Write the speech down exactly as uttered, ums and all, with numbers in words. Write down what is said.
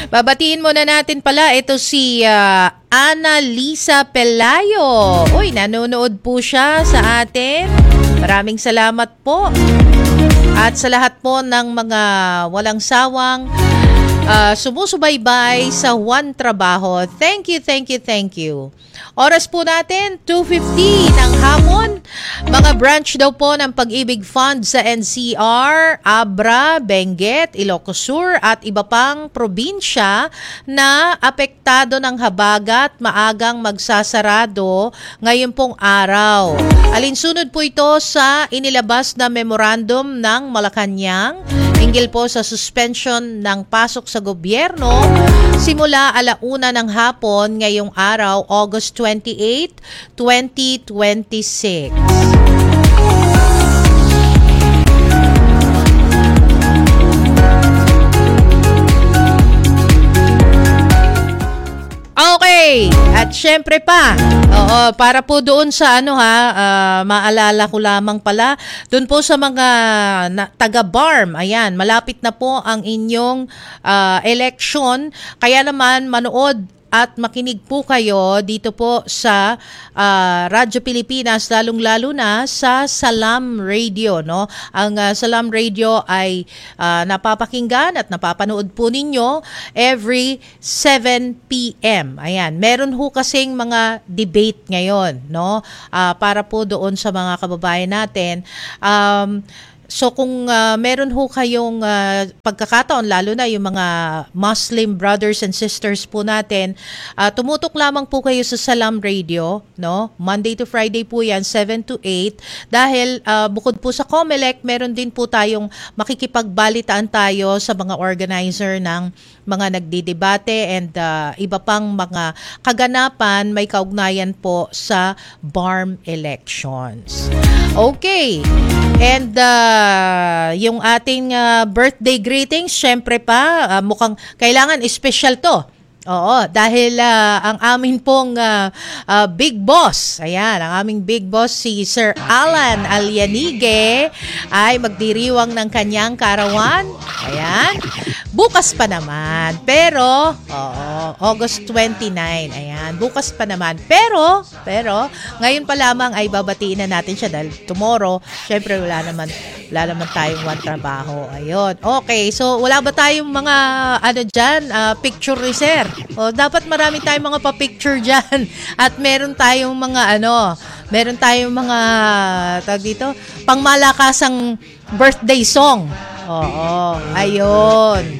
Babatiin muna natin pala ito si uh, Ana Lisa Pelayo. Uy, nanonood po siya sa atin. Maraming salamat po. At sa lahat po ng mga walang sawang uh, sumusubaybay sa One Trabaho. Thank you, thank you, thank you. Oras po natin, two fifty ng hapon. Mga branch daw po ng Pag-ibig Fund sa N C R, Abra, Benguet, Ilocos Sur at iba pang probinsya na apektado ng habagat maagang magsasarado ngayon pong araw. Alinsunod po ito sa inilabas na memorandum ng Malacanang hinggil po sa suspension ng pasok sa gobyerno simula alauna ng hapon ngayong araw, August twenty-eighth, twenty twenty-six. Okay, at syempre pa, oo, para po doon sa ano ha, uh, maalala ko lamang pala, doon po sa mga na, taga-B A R M, ayan, malapit na po ang inyong uh, election, kaya naman manood at makinig po kayo dito po sa uh, Radyo Pilipinas, lalong-lalo na sa Salam Radio, no? Ang uh, Salam Radio ay uh, napapakinggan at napapanood po ninyo every seven p.m. Ayan, meron ho kasing mga debate ngayon, no? Uh, para po doon sa mga kababayan natin. Um, So kung uh, meron ho kayong uh, pagkakataon, lalo na yung mga Muslim brothers and sisters po natin, uh, tumutok lamang po kayo sa Salam Radio, no? Monday to Friday po yan, seven to eight. Dahil uh, bukod po sa COMELEC, meron din po tayong makikipagbalitaan tayo sa mga organizer ng mga nagdidebate and uh, iba pang mga kaganapan may kaugnayan po sa B A R M elections. Okay. And uh, yung ating uh, birthday greetings, syempre pa, uh, mukhang kailangan special to. Oo, dahil uh, ang amin pong uh, uh, big boss, ayan, ang aming big boss si Sir Alan Alianige ay magdiriwang ng kanyang karawan. Ayan, bukas pa naman. Pero, oo, August twenty-ninth, ayan, bukas pa naman. Pero, pero, ngayon pa lamang ay babatiin na natin siya dahil tomorrow, syempre wala naman, wala naman tayong One Trabaho. Ayun, okay, so wala ba tayong mga, ano dyan, uh, picture reserve? O, dapat marami tayong mga pa-picture dyan. At meron tayong mga ano, meron tayong mga, tawag dito, pangmalakasang birthday song. Oo, ayun.